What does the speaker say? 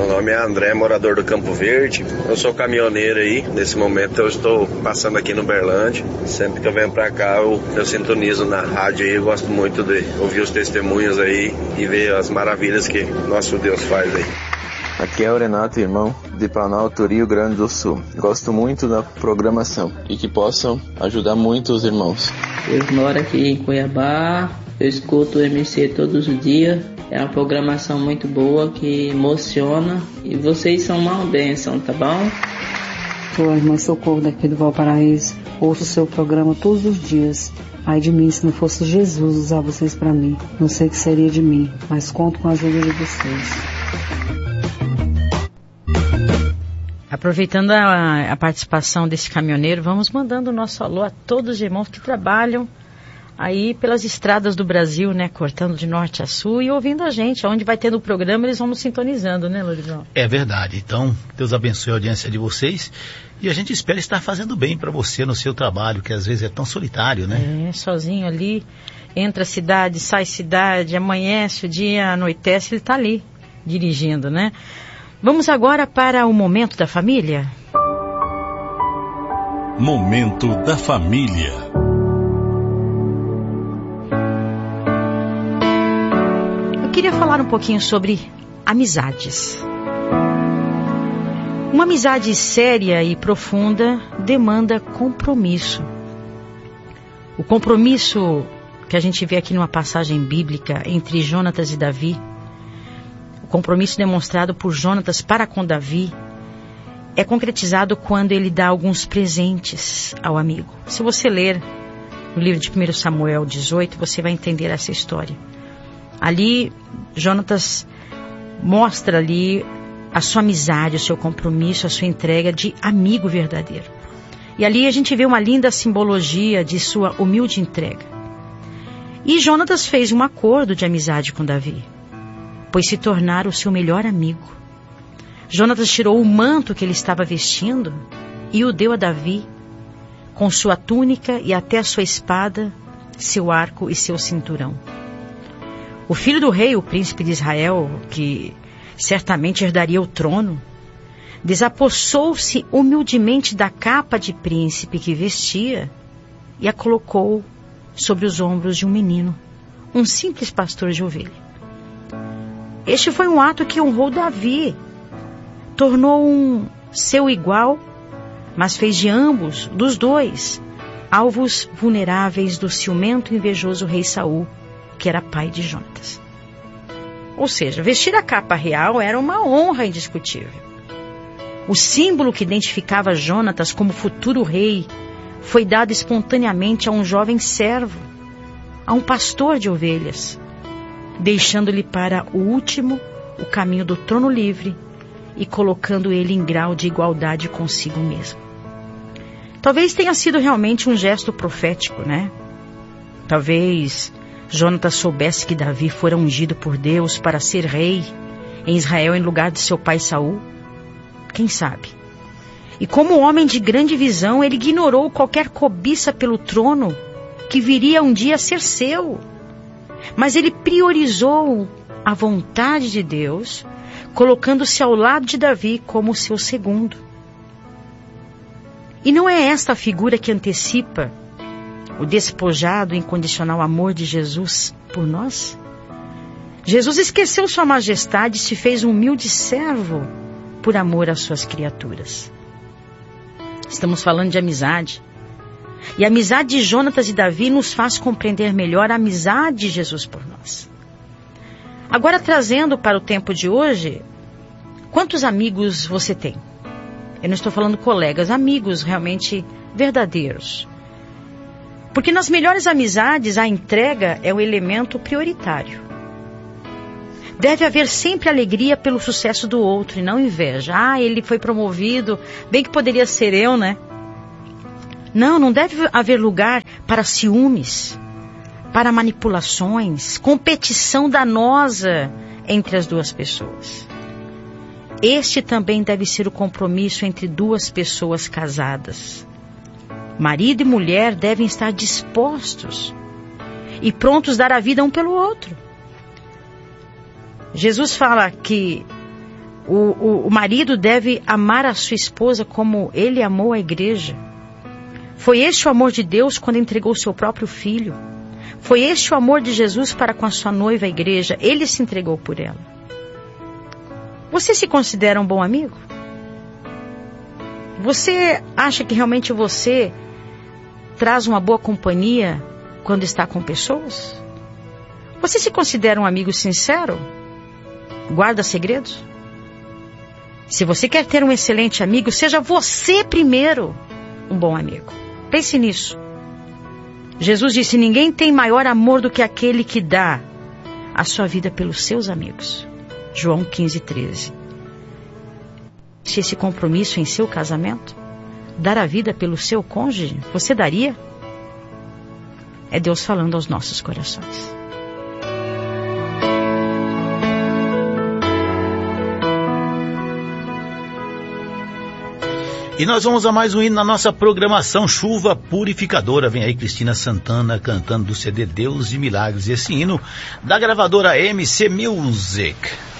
Meu nome é André, morador do Campo Verde. Eu sou caminhoneiro aí. Nesse momento eu estou passando aqui no Uberlândia. Sempre que eu venho pra cá, eu sintonizo na rádio aí. Eu gosto muito de ouvir os testemunhos aí e ver as maravilhas que nosso Deus faz aí. Aqui é o Renato, irmão, de Planalto, Rio Grande do Sul. Gosto muito da programação e que possam ajudar muito os irmãos. Eu moro aqui em Cuiabá, eu escuto o MC todos os dias. É uma programação muito boa que emociona e vocês são uma bênção, tá bom? Sou a irmã Socorro daqui do Valparaíso. Ouço o seu programa todos os dias. Ai de mim se não fosse Jesus usar vocês para mim. Não sei o que seria de mim, mas conto com a ajuda de vocês. Aproveitando a participação desse caminhoneiro, vamos mandando o nosso alô a todos os irmãos que trabalham aí pelas estradas do Brasil, né, cortando de norte a sul e ouvindo a gente. Onde vai tendo o programa, eles vão nos sintonizando, né, Lourdes? É verdade. Então, Deus abençoe a audiência de vocês e a gente espera estar fazendo bem para você no seu trabalho, que às vezes é tão solitário, né? É, sozinho ali, entra cidade, sai cidade, amanhece o dia, anoitece, ele está ali, dirigindo, né? Vamos agora para o Momento da Família. Momento da Família. Eu queria falar um pouquinho sobre amizades. Uma amizade séria e profunda demanda compromisso. O compromisso que a gente vê aqui numa passagem bíblica entre Jonatas e Davi, o compromisso demonstrado por Jonatas para com Davi, é concretizado quando ele dá alguns presentes ao amigo. Se você ler no livro de 1 Samuel 18, você vai entender essa história. Ali, Jonatas mostra ali a sua amizade, o seu compromisso, a sua entrega de amigo verdadeiro. E ali a gente vê uma linda simbologia de sua humilde entrega. E Jonatas fez um acordo de amizade com Davi, pois se tornara o seu melhor amigo. Jonatas tirou o manto que ele estava vestindo e o deu a Davi, com sua túnica e até a sua espada, seu arco e seu cinturão. O filho do rei, o príncipe de Israel, que certamente herdaria o trono, desapossou-se humildemente da capa de príncipe que vestia e a colocou sobre os ombros de um menino, um simples pastor de ovelha. Este foi um ato que honrou Davi, tornou um seu igual, mas fez de ambos, dos dois, alvos vulneráveis do ciumento e invejoso rei Saul, que era pai de Jonatas. Ou seja, vestir a capa real era uma honra indiscutível. O símbolo que identificava Jonatas como futuro rei foi dado espontaneamente a um jovem servo, a um pastor de ovelhas, deixando-lhe para o último o caminho do trono livre e colocando ele em grau de igualdade consigo mesmo. Talvez tenha sido realmente um gesto profético, né? Talvez Jonatas soubesse que Davi fora ungido por Deus para ser rei em Israel em lugar de seu pai Saul. Quem sabe? E como homem de grande visão, ele ignorou qualquer cobiça pelo trono que viria um dia a ser seu. Mas ele priorizou a vontade de Deus, colocando-se ao lado de Davi como seu segundo. E não é esta a figura que antecipa o despojado e incondicional amor de Jesus por nós? Jesus esqueceu sua majestade e se fez um humilde servo por amor às suas criaturas. Estamos falando de amizade. E a amizade de Jonatas e Davi nos faz compreender melhor a amizade de Jesus por nós. Agora, trazendo para o tempo de hoje, quantos amigos você tem? Eu não estou falando colegas, amigos realmente verdadeiros. Porque nas melhores amizades, a entrega é o elemento prioritário. Deve haver sempre alegria pelo sucesso do outro e não inveja. Ah, ele foi promovido, bem que poderia ser eu, né? Não deve haver lugar para ciúmes, para manipulações, competição danosa entre as duas pessoas. Este também deve ser o compromisso entre duas pessoas casadas. Marido e mulher devem estar dispostos e prontos a dar a vida um pelo outro. Jesus fala que O marido deve amar a sua esposa como ele amou a igreja. Foi este o amor de Deus quando entregou seu próprio filho. Foi este o amor de Jesus para com a sua noiva, a igreja. Ele se entregou por ela. Você se considera um bom amigo? Você acha que realmente você traz uma boa companhia quando está com pessoas? Você se considera um amigo sincero? Guarda segredos? Se você quer ter um excelente amigo, seja você primeiro um bom amigo. Pense nisso. Jesus disse: ninguém tem maior amor do que aquele que dá a sua vida pelos seus amigos. João 15:13. Se esse compromisso em seu casamento, dar a vida pelo seu cônjuge, você daria? É Deus falando aos nossos corações. E nós vamos a mais um hino na nossa programação Chuva Purificadora. Vem aí Cristina Santana cantando do CD Deus de Milagres. Esse hino da gravadora MC Music.